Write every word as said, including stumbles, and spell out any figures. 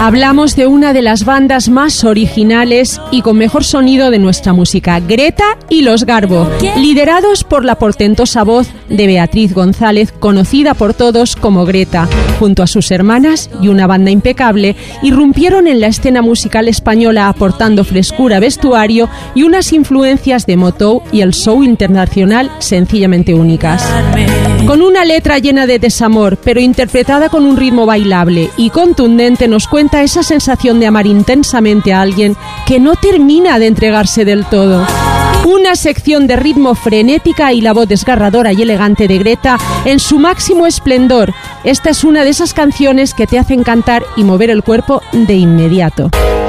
Hablamos de una de las bandas más originales y con mejor sonido de nuestra música, Greta y Los Garbo, liderados por la portentosa voz de Beatriz González, conocida por todos como Greta. Junto a sus hermanas y una banda impecable, irrumpieron en la escena musical española aportando frescura, vestuario y unas influencias de Motown y el soul internacional sencillamente únicas. Con una letra llena de desamor, pero interpretada con un ritmo bailable y contundente, nos cuenta esa sensación de amar intensamente a alguien que no termina de entregarse del todo. Una sección de ritmo frenética y la voz desgarradora y elegante de Greta en su máximo esplendor. Esta es una de esas canciones que te hacen cantar y mover el cuerpo de inmediato.